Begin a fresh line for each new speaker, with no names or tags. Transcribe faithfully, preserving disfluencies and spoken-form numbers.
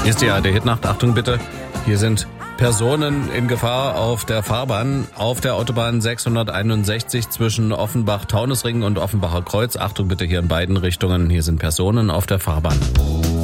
Hier ist die A R D-Hitnacht. Achtung bitte, hier sind Personen in Gefahr auf der Fahrbahn, auf der Autobahn sechshunderteinundsechzig zwischen Offenbach-Taunusring und Offenbacher Kreuz. Achtung bitte hier in beiden Richtungen, hier sind Personen auf der Fahrbahn.